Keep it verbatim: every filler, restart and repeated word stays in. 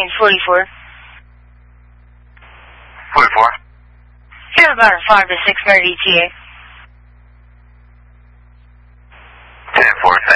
point forty-four. forty-four. You're about a five to six minute E T A. ten four.